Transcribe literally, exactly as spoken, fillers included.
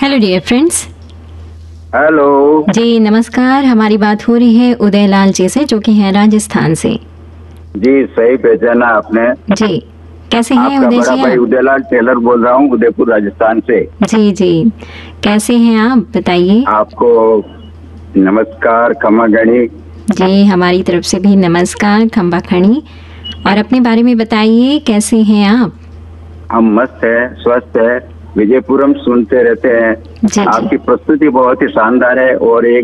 Hello dear friends. Hello जी नमस्कार, हमारी बात हो रही है उदय लाल जी से जो कि हैं राजस्थान से। जी, सही पहचाना आपने। जी कैसे हैं आपका उदय बड़ा जी भाई आप? उदयलाल टेलर बोल रहा हूँ, उदयपुर राजस्थान से। जी जी कैसे हैं आप बताइए। आपको नमस्कार, खमा गणी। जी हमारी तरफ से भी नमस्कार खम्बा खणी। और अपने बारे में बताइए, कैसे हैं आप? हम मस्त है, स्वस्थ है, विजयपुरम सुनते रहते हैं। जी जी आपकी प्रस्तुति बहुत ही शानदार है और एक